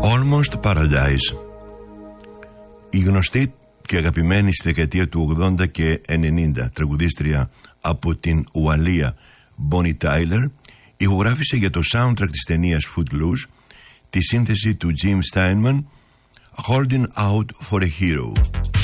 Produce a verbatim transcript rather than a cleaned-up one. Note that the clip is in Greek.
Almost Paradise. Η γνωστή και αγαπημένη στη δεκαετία του ογδόντα και ενενήντα τραγουδίστρια από την Ουαλία Bonnie Tyler ηχογράφησε για το soundtrack της ταινίας Footloose τη σύνθεση του Jim Steinman Holding Out for a Hero.